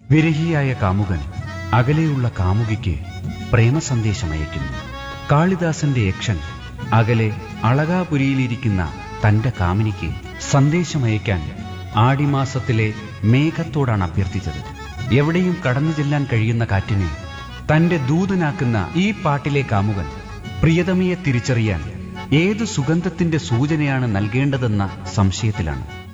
വിരഹിയായ കാമുകൻ അകലെയുള്ള കാമുകിക്ക് പ്രേമസന്ദേശമയക്കുന്നു. കാളിദാസന്റെ യക്ഷൻ അകലെ അളകാപുരിയിലിരിക്കുന്ന തന്റെ കാമിനിക്ക് സന്ദേശമയക്കാൻ ആടിമാസത്തിലെ മേഘത്തോടാണ് അഭ്യർത്ഥിച്ചത്. എവിടെയും കടന്നു ചെല്ലാൻ കഴിയുന്ന കാറ്റിനെ തന്റെ ദൂതനാക്കുന്ന ഈ പാട്ടിലെ കാമുകൻ പ്രിയതമയെ തിരിച്ചറിയാൻ ഏതു സുഗന്ധത്തിന്റെ സൂചനയാണ് നൽകേണ്ടതെന്ന സംശയത്തിലാണ്.